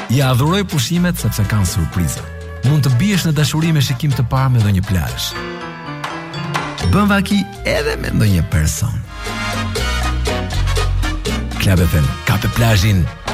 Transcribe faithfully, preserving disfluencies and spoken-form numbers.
Ja adhuroj pushimet sepse kanë surpriza. Mund të biesh në dashuri me shikim të parë me ndonjë plazh. Bën vaki edhe me ndonjë person. Club F M ka pe plazhin